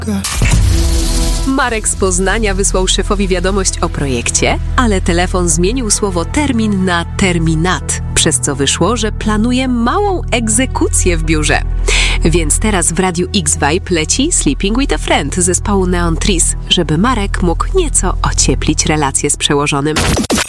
Marek z Poznania wysłał szefowi wiadomość o projekcie, ale telefon zmienił słowo termin na terminat, przez co wyszło, że planuje małą egzekucję w biurze. Więc teraz w Radiu X-Vibe leci Sleeping with a Friend zespołu Neon Trees, żeby Marek mógł nieco ocieplić relacje z przełożonym.